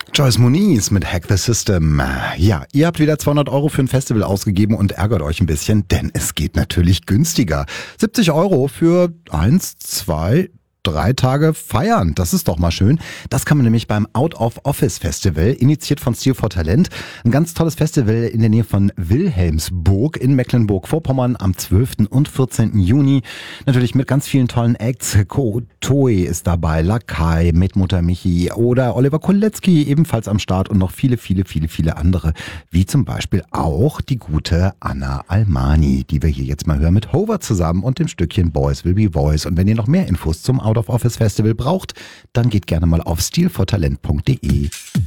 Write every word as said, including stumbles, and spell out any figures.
Joyce Muniz mit Hack the System. Ja, ihr habt wieder zweihundert Euro für ein Festival ausgegeben und ärgert euch ein bisschen, denn es geht natürlich günstiger. siebzig Euro für eins, zwei, drei Tage feiern. Das ist doch mal schön. Das kann man nämlich beim Out of Office Festival, initiiert von Steel for Talent. Ein ganz tolles Festival in der Nähe von Wilhelmsburg in Mecklenburg-Vorpommern am zwölften und vierzehnten Juni. Natürlich mit ganz vielen tollen Acts. Toei ist dabei, Lakai, Mitmutter Michi oder Oliver Kolecki ebenfalls am Start und noch viele, viele, viele, viele andere. Wie zum Beispiel auch die gute Anna Almani, die wir hier jetzt mal hören mit Hover zusammen und dem Stückchen Boys Will Be Voice. Und wenn ihr noch mehr Infos zum Out of Office Festival braucht, dann geht gerne mal auf steel for talent punkt de.